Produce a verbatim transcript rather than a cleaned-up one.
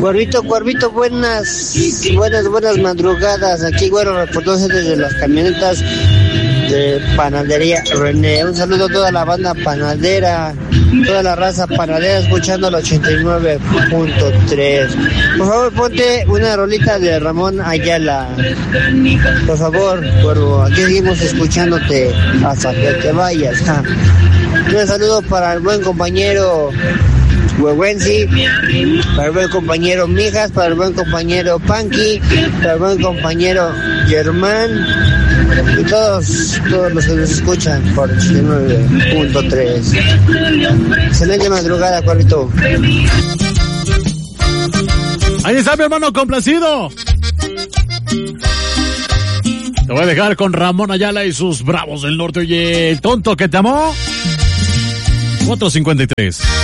Cuervito, Cuervito, buenas, buenas, buenas madrugadas. Aquí, bueno, reportándose desde las camionetas de Panadería René. Un saludo a toda la banda panadera, toda la raza panadera, escuchando el ochenta y nueve punto tres. Por favor, ponte una rolita de Ramón Ayala. Por favor, Cuervo, aquí seguimos escuchándote hasta que te vayas. Ja. Un saludo para el buen compañero Huehuensi, para el buen compañero Mijas, para el buen compañero Panqui, para el buen compañero Germán y todos, todos los que nos escuchan por ochenta y nueve punto tres. Excelente madrugada, Cuervito. Ahí está mi hermano complacido. Te voy a dejar con Ramón Ayala y sus Bravos del Norte. Oye, el tonto que te amó. cuatro cincuenta y tres.